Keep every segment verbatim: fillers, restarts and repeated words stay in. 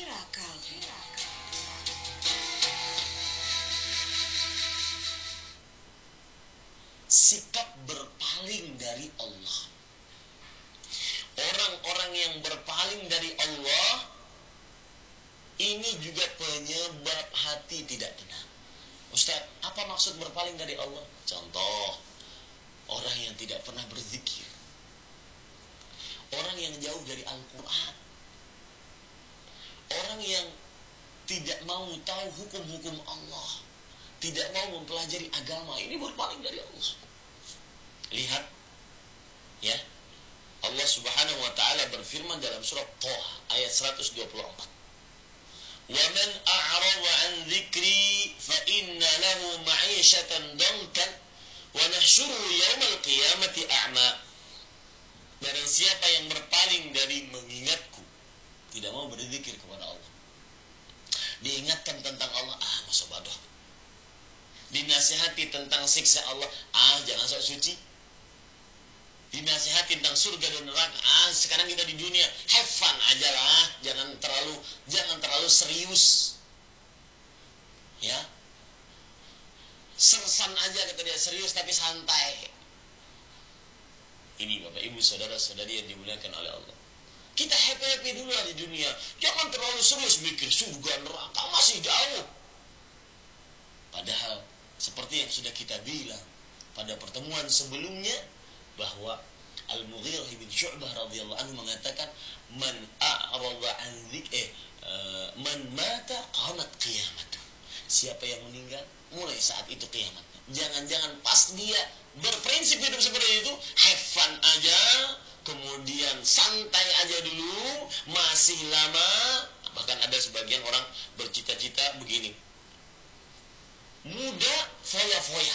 Virakal. Sikap berpaling dari Allah. Orang-orang yang berpaling dari Allah ini juga penyebab hati tidak tenang. Ustaz, apa maksud berpaling dari Allah? Contoh, orang yang tidak pernah berzikir, orang yang jauh dari Al-Quran, orang yang tidak mau tahu hukum-hukum Allah, tidak mau mempelajari agama, ini berpaling dari Allah. Lihat, ya, Allah Subhanahu wa ta'ala berfirman dalam surat Thaha ayat seratus dua puluh empat. وَمَنْ أَعْرَضَ عَنْ ذِكْرِي فَإِنَّ لَهُ مَعِيشَةً ضَنْكًا وَنَحْشُرُهُ يَوْمَ الْقِيَامَةِ أَعْمَى. Barang siapa yang berpaling dari mengingatku, tidak mau berzikir kepada Allah, diingatkan tentang Allah, ah masa bodoh, dinasihati tentang siksa Allah, ah jangan sok suci, dinasihati tentang surga dan neraka, ah sekarang kita di dunia have fun aja lah, jangan terlalu jangan terlalu serius, ya, sersan aja kata dia, serius tapi santai. Ini Bapak Ibu saudara-saudari yang dimuliakan oleh Allah, kita happy-happy dulu lah di dunia, jangan terlalu serius mikir surga neraka, masih jauh. Padahal seperti yang sudah kita bilang pada pertemuan sebelumnya, bahwa Al-Mughirah bin Syu'bah radhiyallahu anhu mengatakan, man a'rada an dzikr eh uh, man mata qamat qiyamatuh. Siapa yang meninggal, mulai saat itu kiamatnya. Jangan-jangan pas dia berprinsip hidup seperti itu, have fun aja, kemudian santai aja dulu, masih lama. Bahkan ada sebagian orang bercita-cita begini, muda foya-foya,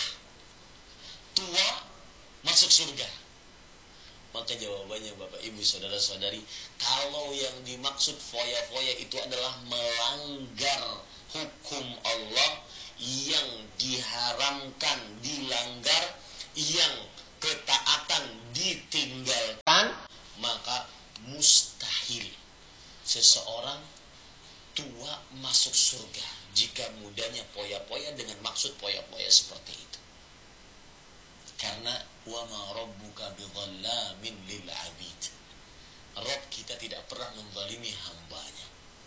tua masuk surga. Maka jawabannya Bapak Ibu saudara-saudari, kalau yang dimaksud foya-foya itu adalah melanggar hukum Allah, yang diharamkan dilanggar, yang ketaatan ditinggalkan, maka mustahil seseorang tua masuk surga jika mudanya poya-poya dengan maksud poya-poya seperti itu. Karena wa ma rabbuka bidhallamin lil 'abid. Rabb kita tidak pernah menzalimi hambanya.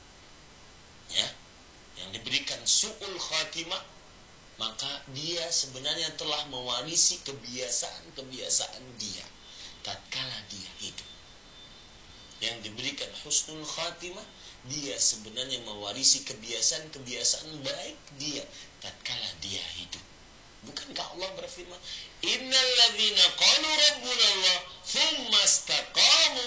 Ya, yang diberikan su'ul khatimah, maka dia sebenarnya telah mewarisi kebiasaan-kebiasaan dia tatkala dia hidup. Yang diberikan husnul khatimah, dia sebenarnya mewarisi kebiasaan-kebiasaan baik dia tatkala dia hidup. Bukankah Allah berfirman, innal ladzina qalu rabbuna Allah tsumma istaqamu,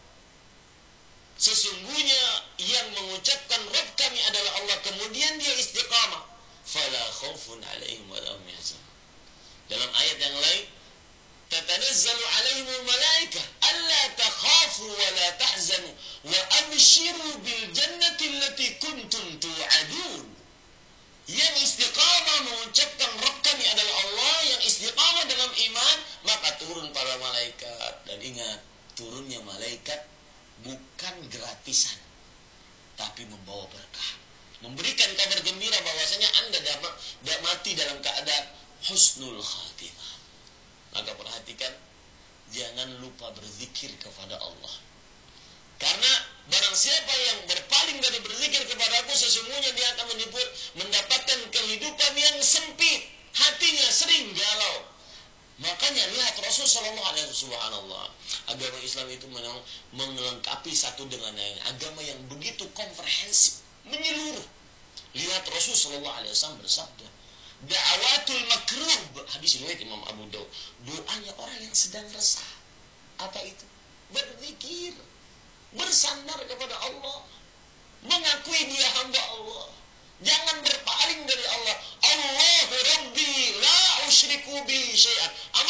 sesungguhnya yang mengucapkan Rabb kami adalah Allah, kemudian dia istiqamah, fala khaufun 'alaihim wa lahum yahzanun. Dalam ayat yang lain, tatanazzalu 'alaihimul malaikah alla takhafu wa la tahzanu wa abshiru bil jannati allati kuntum tu'adun. Yang istiqamah mengucapkan Rabb kami adalah Allah, yang istiqamah dalam iman, maka turun para malaikat. Dan ingat, turunnya malaikat bukan gratisan, tapi membawa berkah, memberikan kabar gembira bahwasanya Anda dapat mati dalam keadaan husnul khatimah. Maka perhatikan, jangan lupa berzikir kepada Allah. Karena barang siapa yang berpaling dari berzikir kepada Aku, sesungguhnya dia akan menyebut mendapatkan kehidupan yang sempit, hatinya sering galau. Makanya lihat Rasul sallallahu alaihi wasallam, agama Islam itu melengkapi satu dengan lain, agama yang begitu komprehensif, menyeluruh. Lihat Rasul sallallahu alaihi wasallam bersabda, da'watul makrub, hadis riwayat Imam Abu Daud, doanya orang yang sedang resah. Apa itu? Berzikir, bersandar kepada Allah, mengakui dia hamba Allah, jangan berpaling dari Allah. Allahu Rabbi la usyriku bi syai'an.